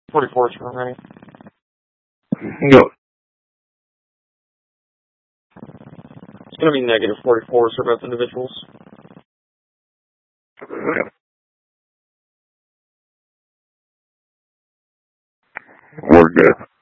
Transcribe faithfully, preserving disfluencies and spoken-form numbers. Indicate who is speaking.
Speaker 1: forty-four is remaining.
Speaker 2: No.
Speaker 1: It's going to be negative forty-four for both individuals.
Speaker 2: Okay. We're good.